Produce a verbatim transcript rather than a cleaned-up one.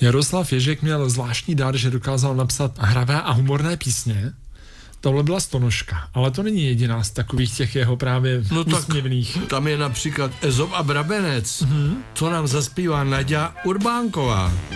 Jaroslav Ježek měl zvláštní dar, že dokázal napsat hravé a humorné písně. Tohle byla Stonožka, ale to není jediná z takových těch jeho právě no úsměvných. Tak tam je například Ezop a Brabenec, mm-hmm. co nám zaspívá Naďa Urbánková.